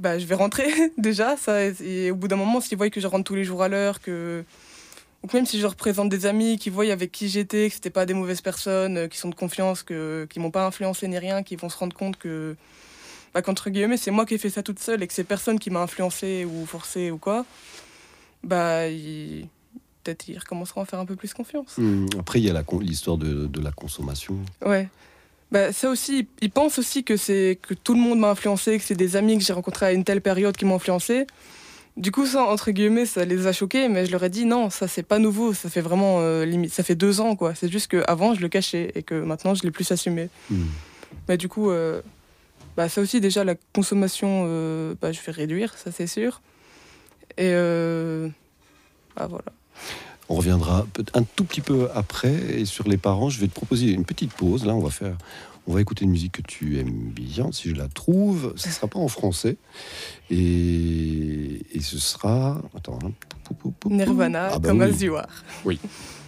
bah, je vais rentrer déjà. Ça, et au bout d'un moment, s'ils voient que je rentre tous les jours à l'heure, ou que même si je représente des amis qui voient avec qui j'étais, que c'était pas des mauvaises personnes, qui sont de confiance, qui m'ont pas influencé ni rien, qui vont se rendre compte qu'entre guillemets, c'est moi qui ai fait ça toute seule et que c'est personne qui m'a influencé ou forcé ou quoi, bah, peut-être ils recommenceront à faire un peu plus confiance. Après, il y a l'histoire de la consommation. Ouais. Bah, ça aussi, ils pensent aussi que tout le monde m'a influencé, que c'est des amis que j'ai rencontrés à une telle période qui m'ont influencé. Du coup, ça, entre guillemets, ça les a choqués, mais je leur ai dit non, ça c'est pas nouveau, ça fait vraiment limite, ça fait 2 ans quoi. C'est juste qu'avant je le cachais et que maintenant je l'ai plus assumé. Mais du coup, bah, ça aussi déjà la consommation, bah, je vais réduire, ça c'est sûr. Et bah, voilà. On reviendra un tout petit peu après. Et sur les parents, je vais te proposer une petite pause. Là, on va écouter une musique que tu aimes bien, si je la trouve. Ce ne sera pas en français. Et ce sera... Attends. Nirvana, Ah bah comme oui. As You Are. Oui.